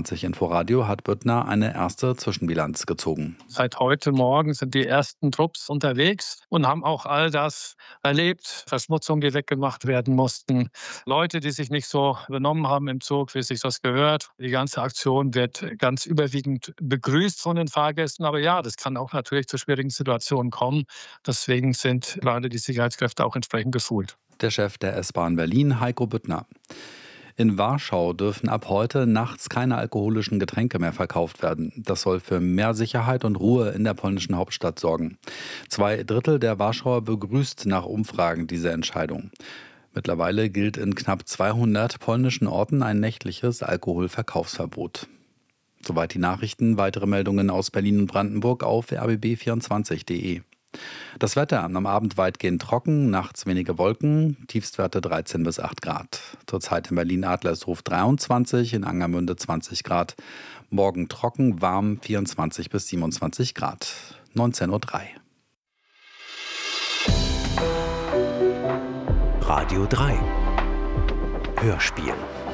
24 Inforadio hat Büttner eine erste Zwischenbilanz gezogen. Seit heute Morgen sind die ersten Trupps unterwegs und haben auch all das erlebt. Verschmutzungen, die weggemacht werden mussten. Leute, die sich nicht so benommen haben im Zug, wie sich das gehört. Die ganze Aktion wird ganz überwiegend begrüßt von den Fahrgästen. Aber ja, das kann auch natürlich zu schwierigen Situationen kommen. Deswegen sind leider die Sicherheitskräfte auch entsprechend geschult. Der Chef der S-Bahn Berlin, Heiko Büttner. In Warschau dürfen ab heute nachts keine alkoholischen Getränke mehr verkauft werden. Das soll für mehr Sicherheit und Ruhe in der polnischen Hauptstadt sorgen. 2/3 der Warschauer begrüßt nach Umfragen diese Entscheidung. Mittlerweile gilt in knapp 200 polnischen Orten ein nächtliches Alkoholverkaufsverbot. Soweit die Nachrichten. Weitere Meldungen aus Berlin und Brandenburg auf rbb24.de. Das Wetter am Abend weitgehend trocken, nachts wenige Wolken, Tiefstwerte 13 bis 8 Grad. Zurzeit in Berlin-Adlershof 23, in Angermünde 20 Grad. Morgen trocken, warm 24 bis 27 Grad. 19:03 Uhr. Radio 3 Hörspiel.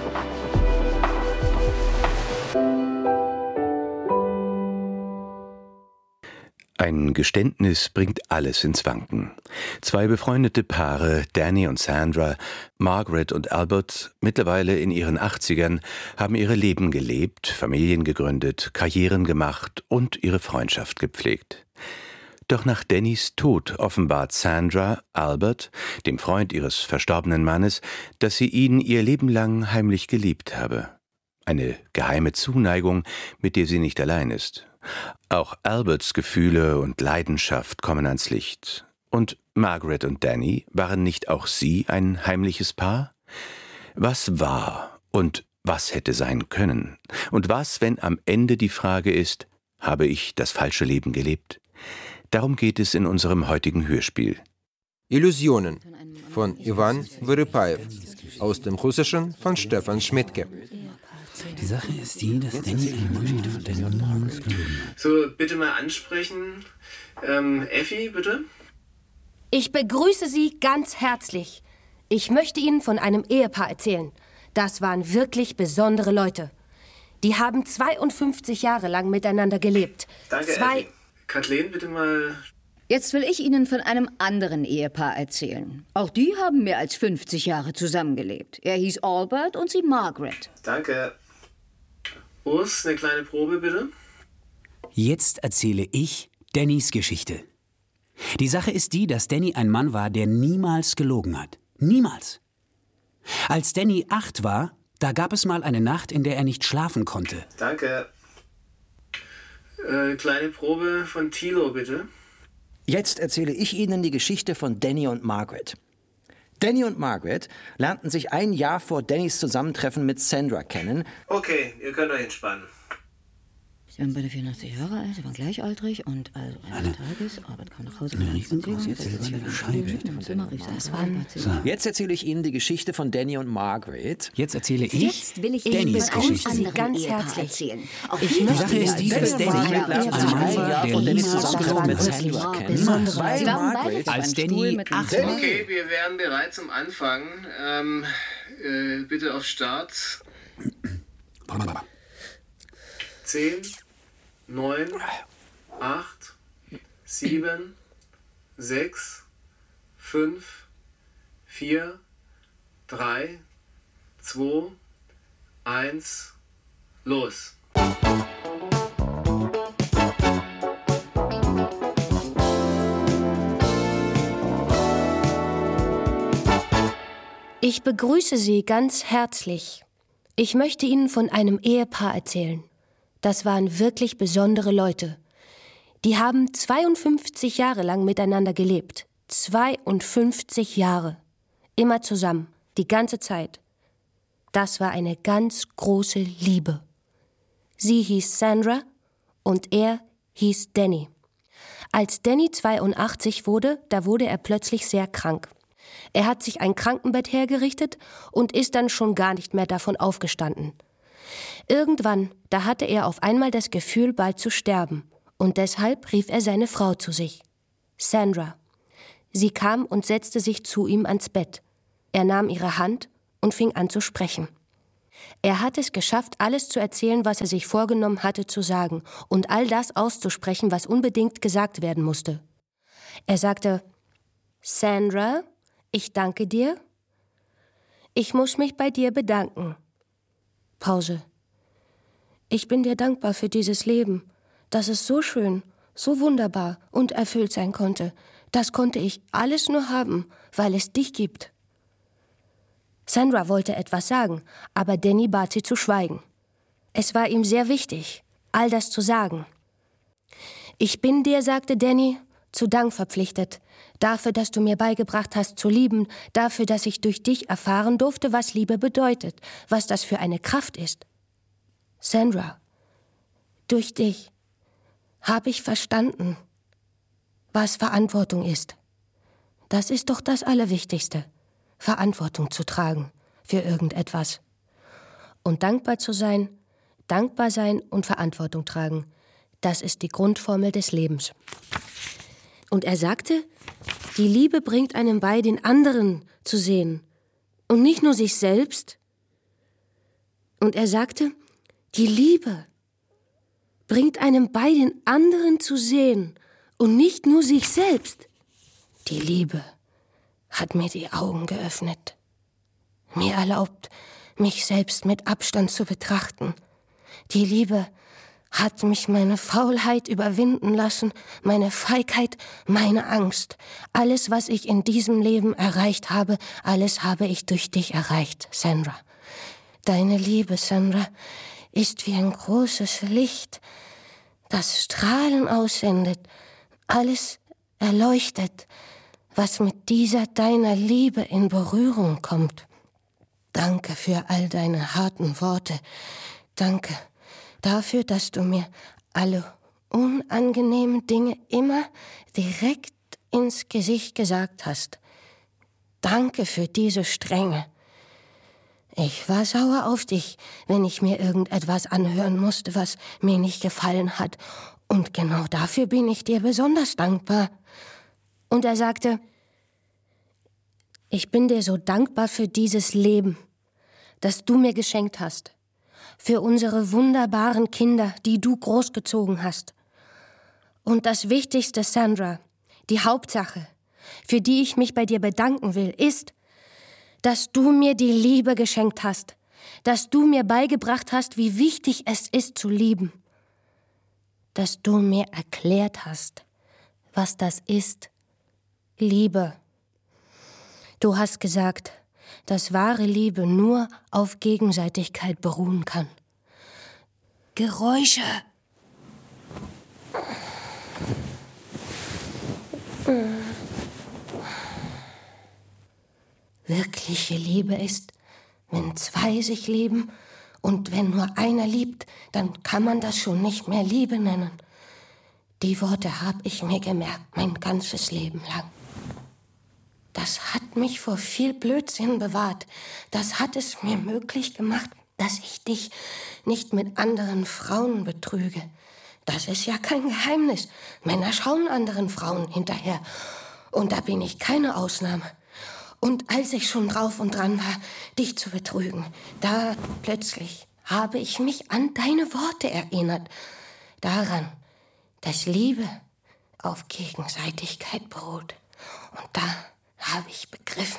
Ein Geständnis bringt alles ins Wanken. 2 befreundete Paare, Danny und Sandra, Margaret und Albert, mittlerweile in ihren 80ern, haben ihre Leben gelebt, Familien gegründet, Karrieren gemacht und ihre Freundschaft gepflegt. Doch nach Dannys Tod offenbart Sandra Albert, dem Freund ihres verstorbenen Mannes, dass sie ihn ihr Leben lang heimlich geliebt habe. Eine geheime Zuneigung, mit der sie nicht allein ist. Auch Alberts Gefühle und Leidenschaft kommen ans Licht. Und Margaret und Danny, waren nicht auch sie ein heimliches Paar? Was war und was hätte sein können? Und was, wenn am Ende die Frage ist, habe ich das falsche Leben gelebt? Darum geht es in unserem heutigen Hörspiel. Illusionen von Iwan Wyrypaev, aus dem Russischen von Stefan Schmidtke. Die Sache ist die, dass Danny ein Mann war, der niemals gelogen hat. So, bitte mal ansprechen. Effi, bitte. Ich begrüße Sie ganz herzlich. Ich möchte Ihnen von einem Ehepaar erzählen. Das waren wirklich besondere Leute. Die haben 52 Jahre lang miteinander gelebt. Danke, Effi. Kathleen, bitte mal. Jetzt will ich Ihnen von einem anderen Ehepaar erzählen. Auch die haben mehr als 50 Jahre zusammengelebt. Er hieß Albert und sie Margaret. Danke. Urs, eine kleine Probe, bitte. Jetzt erzähle ich Dannys Geschichte. Die Sache ist die, dass Danny ein Mann war, der niemals gelogen hat. Niemals. Als Danny 8 war, da gab es mal eine Nacht, in der er nicht schlafen konnte. Danke. Kleine Probe von Thilo, bitte. Jetzt erzähle ich Ihnen die Geschichte von Danny und Margaret. Danny und Margaret lernten sich ein Jahr vor Dannys Zusammentreffen mit Sandra kennen. Okay, ihr könnt euch entspannen. Sie waren beide 84 Jahre alt, sie waren gleichaltrig und also eines Tages, Arbeit kam nach Hause. Jetzt erzähle ich Ihnen die Geschichte von Danny und Margaret. Jetzt erzähle ich Jetzt will ich Dannys Geschichte. Sie ganz herzlich erzählen. Die Sache ist die, dass Danny ein Mann war, der niemals gelogen hat. Niemals. Als Danny 8 war. Okay, wir wären bereit zum Anfang. Bitte auf Start. 10, 9, 8, 7, 6, 5, 4, 3, 2, 1, los. Ich begrüße Sie ganz herzlich. Ich möchte Ihnen von einem Ehepaar erzählen. Das waren wirklich besondere Leute. Die haben 52 Jahre lang miteinander gelebt. 52 Jahre. Immer zusammen, die ganze Zeit. Das war eine ganz große Liebe. Sie hieß Sandra und er hieß Danny. Als Danny 82 wurde, da wurde er plötzlich sehr krank. Er hat sich ein Krankenbett hergerichtet und ist dann schon gar nicht mehr davon aufgestanden. Irgendwann, da hatte er auf einmal das Gefühl, bald zu sterben. Und deshalb rief er seine Frau zu sich. Sandra. Sie kam und setzte sich zu ihm ans Bett. Er nahm ihre Hand und fing an zu sprechen. Er hat es geschafft, alles zu erzählen, was er sich vorgenommen hatte zu sagen und all das auszusprechen, was unbedingt gesagt werden musste. Er sagte: Sandra, ich danke dir. Ich muss mich bei dir bedanken. Pause. Ich bin dir dankbar für dieses Leben, dass es so schön, so wunderbar und erfüllt sein konnte. Das konnte ich alles nur haben, weil es dich gibt. Sandra wollte etwas sagen, aber Danny bat sie zu schweigen. Es war ihm sehr wichtig, all das zu sagen. Ich bin dir, sagte Danny, zu Dank verpflichtet. Dafür, dass du mir beigebracht hast zu lieben, dafür, dass ich durch dich erfahren durfte, was Liebe bedeutet, was das für eine Kraft ist. Sandra, durch dich habe ich verstanden, was Verantwortung ist. Das ist doch das Allerwichtigste, Verantwortung zu tragen für irgendetwas. Und dankbar zu sein, dankbar sein und Verantwortung tragen, das ist die Grundformel des Lebens. Und er sagte, die Liebe bringt einem bei, den anderen zu sehen und nicht nur sich selbst. Und er sagte, die Liebe bringt einem bei, den anderen zu sehen und nicht nur sich selbst. Die Liebe hat mir die Augen geöffnet, mir erlaubt, mich selbst mit Abstand zu betrachten. Die Liebe hat mich meine Faulheit überwinden lassen, meine Feigheit, meine Angst. Alles, was ich in diesem Leben erreicht habe, alles habe ich durch dich erreicht, Sandra. Deine Liebe, Sandra, ist wie ein großes Licht, das Strahlen aussendet, alles erleuchtet, was mit dieser deiner Liebe in Berührung kommt. Danke für all deine harten Worte. Danke dafür, dass du mir alle unangenehmen Dinge immer direkt ins Gesicht gesagt hast. Danke für diese Strenge. Ich war sauer auf dich, wenn ich mir irgendetwas anhören musste, was mir nicht gefallen hat. Und genau dafür bin ich dir besonders dankbar. Und er sagte, ich bin dir so dankbar für dieses Leben, das du mir geschenkt hast. Für unsere wunderbaren Kinder, die du großgezogen hast. Und das Wichtigste, Sandra, die Hauptsache, für die ich mich bei dir bedanken will, ist, dass du mir die Liebe geschenkt hast, dass du mir beigebracht hast, wie wichtig es ist zu lieben, dass du mir erklärt hast, was das ist, Liebe. Du hast gesagt, dass wahre Liebe nur auf Gegenseitigkeit beruhen kann. Geräusche. Wirkliche Liebe ist, wenn zwei sich lieben und wenn nur einer liebt, dann kann man das schon nicht mehr Liebe nennen. Die Worte habe ich mir gemerkt, mein ganzes Leben lang. Das hat mich vor viel Blödsinn bewahrt. Das hat es mir möglich gemacht, dass ich dich nicht mit anderen Frauen betrüge. Das ist ja kein Geheimnis. Männer schauen anderen Frauen hinterher. Und da bin ich keine Ausnahme. Und als ich schon drauf und dran war, dich zu betrügen, da plötzlich habe ich mich an deine Worte erinnert. Daran, dass Liebe auf Gegenseitigkeit beruht. Und da habe ich begriffen,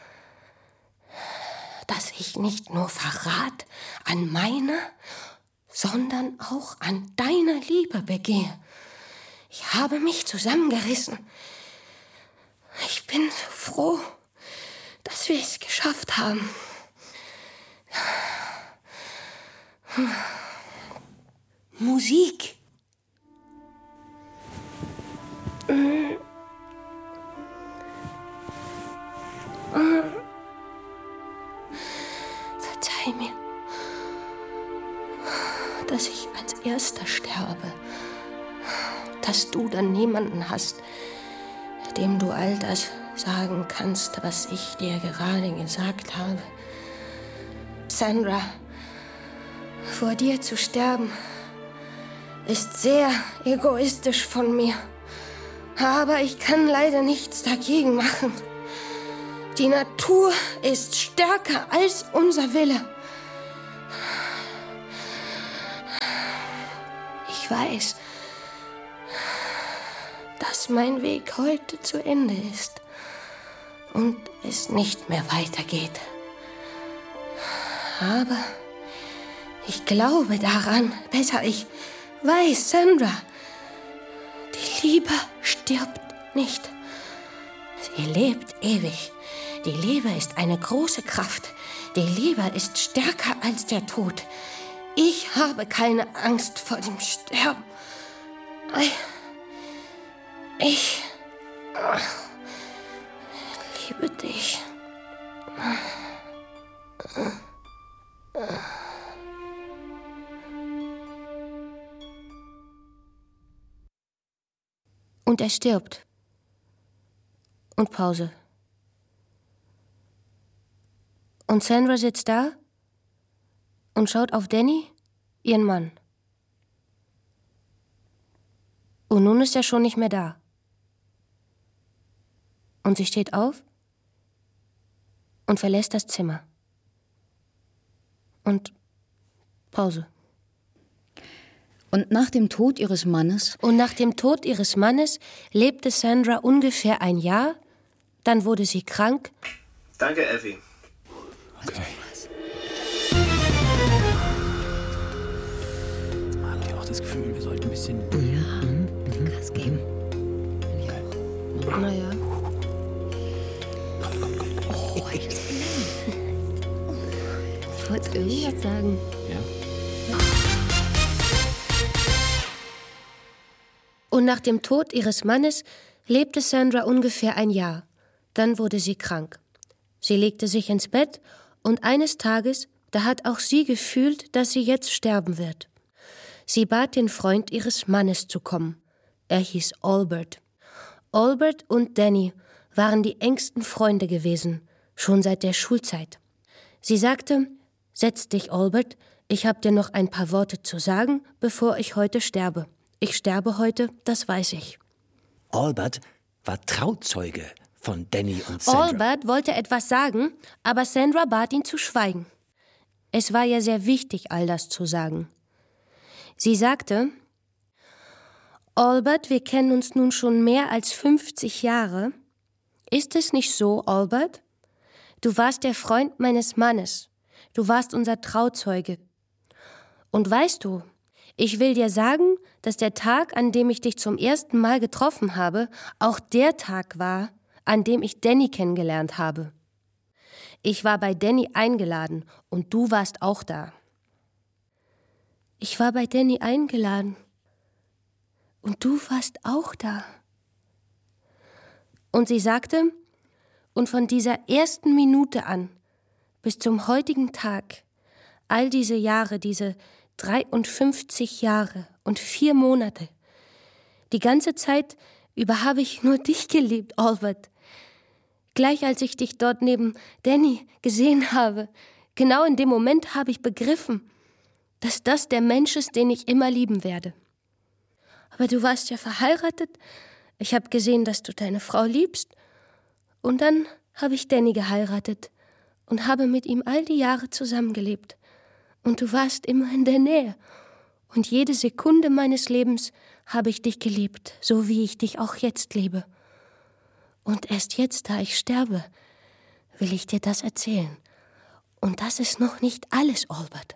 dass ich nicht nur Verrat an meiner, sondern auch an deiner Liebe begehe. Ich habe mich zusammengerissen. Ich bin so froh, dass wir es geschafft haben. Musik. Verzeih mir, dass ich als Erster sterbe, dass du dann niemanden hast, dem du all das sagen kannst, was ich dir gerade gesagt habe. Sandra, vor dir zu sterben, ist sehr egoistisch von mir. Aber ich kann leider nichts dagegen machen. Die Natur ist stärker als unser Wille. Ich weiß, dass mein Weg heute zu Ende ist und es nicht mehr weitergeht. Aber ich glaube daran, besser, ich weiß, Sandra, die Liebe stirbt nicht. Sie lebt ewig. Die Liebe ist eine große Kraft. Die Liebe ist stärker als der Tod. Ich habe keine Angst vor dem Sterben. Ich liebe dich. Und er stirbt. Und Pause. Und Sandra sitzt da und schaut auf Danny, ihren Mann. Und nun ist er schon nicht mehr da. Und sie steht auf und verlässt das Zimmer. Und Pause. Und nach dem Tod ihres Mannes? Und nach dem Tod ihres Mannes lebte Sandra ungefähr ein Jahr. Dann wurde sie krank. Danke, Effie. Okay. Ich habe auch das Gefühl, wir sollten ein bisschen... Gas geben. Okay. Naja. Oh, ich wollte irgendwas sagen. Ja? Und nach dem Tod ihres Mannes lebte Sandra ungefähr ein Jahr. Dann wurde sie krank. Sie legte sich ins Bett und eines Tages, da hat auch sie gefühlt, dass sie jetzt sterben wird. Sie bat den Freund ihres Mannes zu kommen. Er hieß Albert. Albert und Danny waren die engsten Freunde gewesen, schon seit der Schulzeit. Sie sagte, setz dich, Albert, ich habe dir noch ein paar Worte zu sagen, bevor ich heute sterbe. Ich sterbe heute, das weiß ich. Albert war Trauzeuge von Danny und Sandra. Albert wollte etwas sagen, aber Sandra bat ihn zu schweigen. Es war ihr sehr wichtig, all das zu sagen. Sie sagte, Albert, wir kennen uns nun schon mehr als 50 Jahre. Ist es nicht so, Albert? Du warst der Freund meines Mannes. Du warst unser Trauzeuge. Und weißt du, ich will dir sagen, dass der Tag, an dem ich dich zum ersten Mal getroffen habe, auch der Tag war, an dem ich Danny kennengelernt habe. Ich war bei Danny eingeladen und du warst auch da. Ich war bei Danny eingeladen und du warst auch da. Und sie sagte, und von dieser ersten Minute an bis zum heutigen Tag, all diese Jahre, diese 53 Jahre und 4 Monate, die ganze Zeit über habe ich nur dich geliebt, Albert. Gleich als ich dich dort neben Danny gesehen habe, genau in dem Moment habe ich begriffen, dass das der Mensch ist, den ich immer lieben werde. Aber du warst ja verheiratet, ich habe gesehen, dass du deine Frau liebst. Und dann habe ich Danny geheiratet und habe mit ihm all die Jahre zusammengelebt. Und du warst immer in der Nähe. Und jede Sekunde meines Lebens habe ich dich geliebt, so wie ich dich auch jetzt liebe. Und erst jetzt, da ich sterbe, will ich dir das erzählen. Und das ist noch nicht alles, Albert.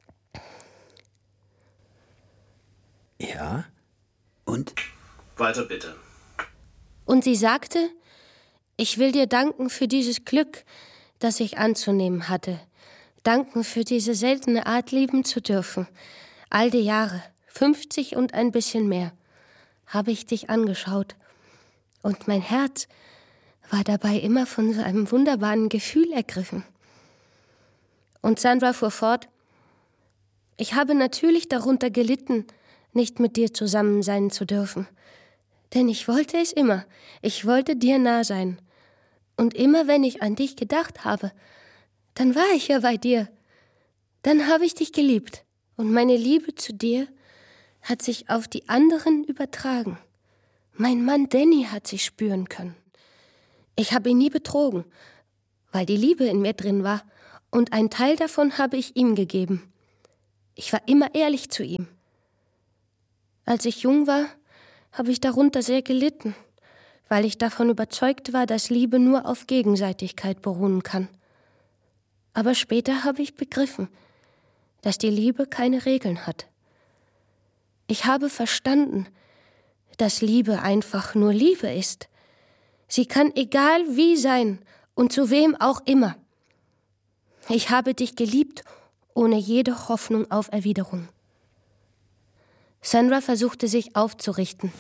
Ja? Und? Weiter bitte. Und sie sagte, ich will dir danken für dieses Glück, das ich anzunehmen hatte. Danken für diese seltene Art, lieben zu dürfen. All die Jahre, 50 und ein bisschen mehr, habe ich dich angeschaut. Und mein Herz war dabei immer von so einem wunderbaren Gefühl ergriffen. Und Sandra fuhr fort, ich habe natürlich darunter gelitten, nicht mit dir zusammen sein zu dürfen. Denn ich wollte es immer. Ich wollte dir nah sein. Und immer, wenn ich an dich gedacht habe, dann war ich ja bei dir. Dann habe ich dich geliebt. Und meine Liebe zu dir hat sich auf die anderen übertragen. Mein Mann Danny hat sie spüren können. Ich habe ihn nie betrogen, weil die Liebe in mir drin war. Und einen Teil davon habe ich ihm gegeben. Ich war immer ehrlich zu ihm. Als ich jung war, habe ich darunter sehr gelitten, weil ich davon überzeugt war, dass Liebe nur auf Gegenseitigkeit beruhen kann. Aber später habe ich begriffen, dass die Liebe keine Regeln hat. Ich habe verstanden, dass Liebe einfach nur Liebe ist. Sie kann egal wie sein und zu wem auch immer. Ich habe dich geliebt, ohne jede Hoffnung auf Erwiderung. Sandra versuchte sich aufzurichten.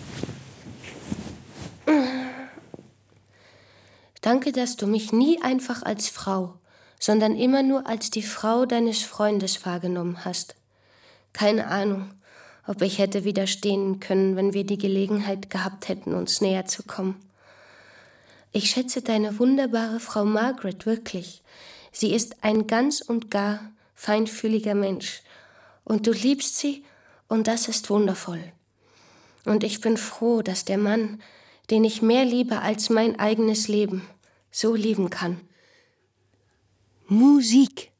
Danke, dass du mich nie einfach als Frau, sondern immer nur als die Frau deines Freundes wahrgenommen hast. Keine Ahnung, ob ich hätte widerstehen können, wenn wir die Gelegenheit gehabt hätten, uns näher zu kommen. Ich schätze deine wunderbare Frau Margaret wirklich. Sie ist ein ganz und gar feinfühliger Mensch. Und du liebst sie, und das ist wundervoll. Und ich bin froh, dass der Mann, den ich mehr liebe als mein eigenes Leben, so lieben kann. Musik.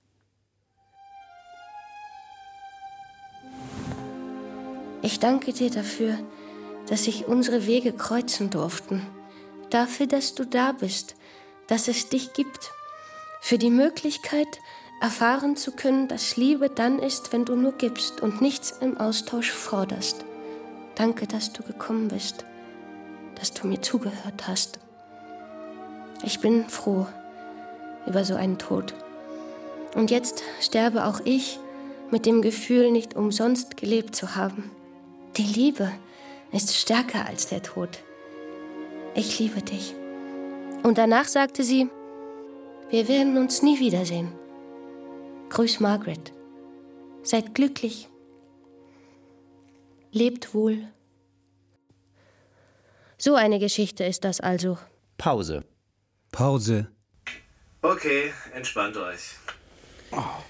Ich danke dir dafür, dass sich unsere Wege kreuzen durften. Dafür, dass du da bist, dass es dich gibt. Für die Möglichkeit, erfahren zu können, dass Liebe dann ist, wenn du nur gibst und nichts im Austausch forderst. Danke, dass du gekommen bist, dass du mir zugehört hast. Ich bin froh über so einen Tod. Und jetzt sterbe auch ich mit dem Gefühl, nicht umsonst gelebt zu haben. Die Liebe ist stärker als der Tod. Ich liebe dich. Und danach sagte sie, wir werden uns nie wiedersehen. Grüß Margaret. Seid glücklich. Lebt wohl. So eine Geschichte ist das also. Pause. Pause. Okay, entspannt euch. Oh.